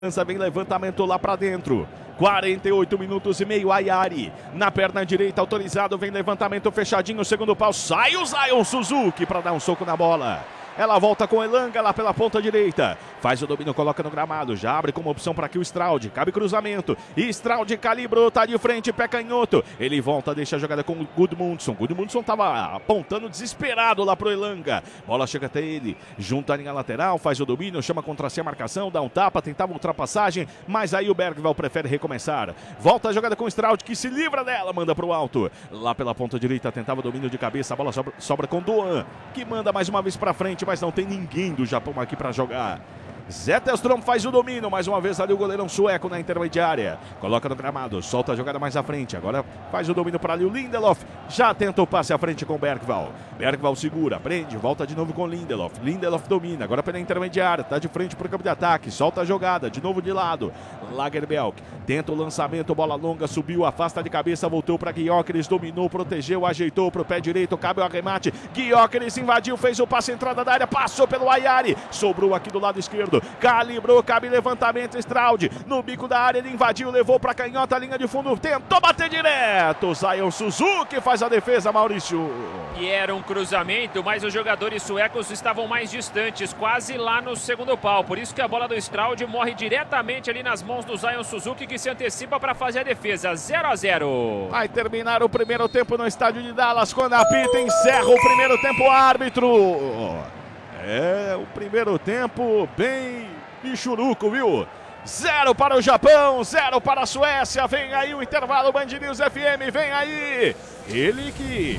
Vem levantamento lá pra dentro. 48 minutos e meio. Ayari na perna direita, autorizado. Vem levantamento fechadinho. Segundo pau. Sai o Zion Suzuki para dar um soco na bola. Ela volta com Elanga lá pela ponta direita. Faz o domínio, coloca no gramado. Já abre como opção para aqui o Straud. Cabe cruzamento. Straud calibrou, tá de frente, pé canhoto. Ele volta, deixa a jogada com o Gudmundsson. Gudmundsson tava apontando desesperado lá pro Elanga. Bola chega até ele. Junta a linha lateral, faz o domínio, chama contra si a marcação, dá um tapa, tentava ultrapassagem, mas aí o Bergvall prefere recomeçar. Volta a jogada com o Straud, que se livra dela, manda pro alto. Lá pela ponta direita, tentava o domínio de cabeça. A bola sobra com Doan, que manda mais uma vez pra frente, mas não tem ninguém do Japão aqui para jogar. Zetterström faz o domínio, mais uma vez ali o goleirão sueco na intermediária. Coloca no gramado, solta a jogada mais à frente. Agora faz o domínio para ali o Lindelof. Já tenta o passe à frente com o Bergvall. Bergvall segura, prende, volta de novo com o Lindelof. Lindelof domina, agora pela intermediária. Tá de frente para o campo de ataque, solta a jogada, de novo de lado. Lagerbielke tenta o lançamento, bola longa, subiu, afasta de cabeça, voltou para Gyökeres, dominou, protegeu, ajeitou para o pé direito, cabe o arremate. Gyökeres invadiu, fez o passe, entrada da área, passou pelo Ayari. Sobrou aqui do lado esquerdo. Calibrou, cabe levantamento, Straud no bico da área, ele invadiu, levou para canhota, linha de fundo, tentou bater direto. Zion Suzuki faz a defesa, Maurício. Que era um cruzamento, mas os jogadores suecos estavam mais distantes, quase lá no segundo pau. Por isso que a bola do Straud morre diretamente ali nas mãos do Zion Suzuki, que se antecipa para fazer a defesa. 0-0. Vai terminar o primeiro tempo no estádio de Dallas, quando apita, encerra o primeiro tempo, árbitro. É, o primeiro tempo bem bichuruco, viu? 0 para o Japão, 0 para a Suécia. Vem aí o intervalo, Band News FM, vem aí. Ele que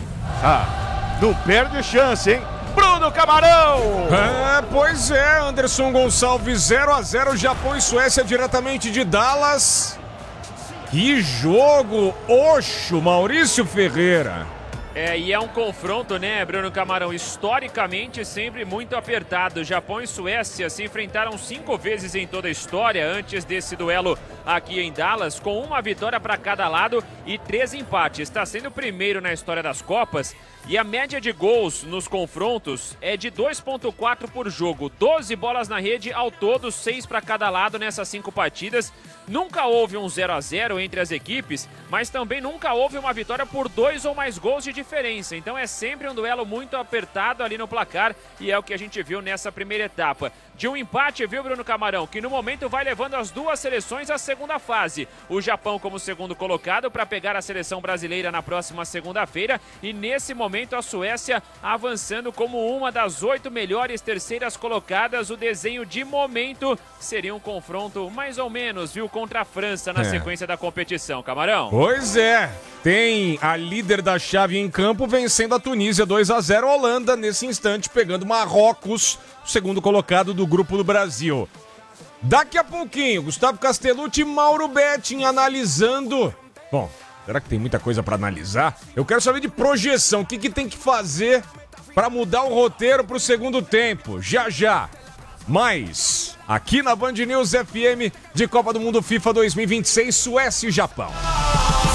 não perde chance, hein? Bruno Camarão! Pois é, Anderson Gonçalves, 0-0, Japão e Suécia diretamente de Dallas. Que jogo, oxo, Maurício Ferreira. E é um confronto, né, Bruno Camarão, historicamente sempre muito apertado. Japão e Suécia se enfrentaram 5 vezes em toda a história antes desse duelo aqui em Dallas, com uma vitória para cada lado e 3 empates. Está sendo o primeiro na história das Copas e a média de gols nos confrontos é de 2,4 por jogo. 12 bolas na rede ao todo, 6 para cada lado nessas 5 partidas. Nunca houve um 0-0 entre as equipes, mas também nunca houve uma vitória por 2 ou mais gols de diferença. Então é sempre um duelo muito apertado ali no placar e é o que a gente viu nessa primeira etapa. De um empate, viu, Bruno Camarão, que no momento vai levando as duas seleções à segunda fase. O Japão como segundo colocado para pegar a seleção brasileira na próxima segunda-feira e nesse momento a Suécia avançando como uma das 8 melhores terceiras colocadas. O desenho de momento seria um confronto mais ou menos, viu, contra a França na sequência da competição, Camarão. Pois é, tem a líder da chave em campo vencendo a Tunísia 2-0, a Holanda nesse instante pegando Marrocos, o segundo colocado do grupo do Brasil. Daqui a pouquinho, Gustavo Castellucci e Mauro Betting analisando. Bom, será que tem muita coisa para analisar? Eu quero saber de projeção, o que tem que fazer para mudar o roteiro para o segundo tempo, já. Mas, aqui na Band News FM de Copa do Mundo FIFA 2026, Suécia e Japão.